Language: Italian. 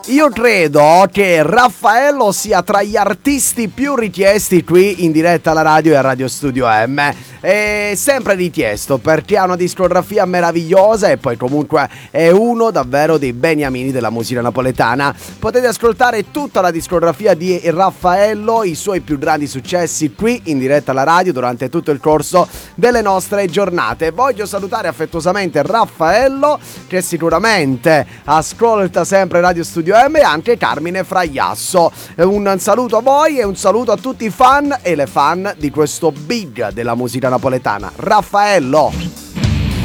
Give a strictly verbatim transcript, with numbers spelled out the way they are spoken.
Io credo che Raffaello sia tra gli artisti più richiesti qui in diretta alla radio e a Radio Studio M. È sempre richiesto perché ha una discografia meravigliosa e poi comunque è uno davvero dei beniamini della musica napoletana. Potete ascoltare tutta la discografia di Raffaello, i suoi più grandi successi qui in diretta alla radio durante tutto il corso delle nostre giornate. Voglio salutare affettuosamente Raffaello, che sicuramente ascolta sempre Radio Studio M, e anche Carmine Fraiasso. Un saluto a voi e un saluto a tutti i fan e le fan di questo big della musica napoletana, Raffaello.